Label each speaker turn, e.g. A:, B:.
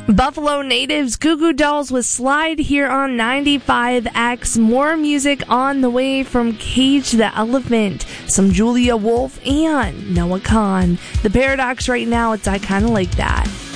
A: Buffalo Natives, Goo Goo Dolls with Slide here on 95X. More music on the way from Cage the Elephant, some Julia Wolf, and Noah Kahan. The Paradox right now, it's I Kinda Like That.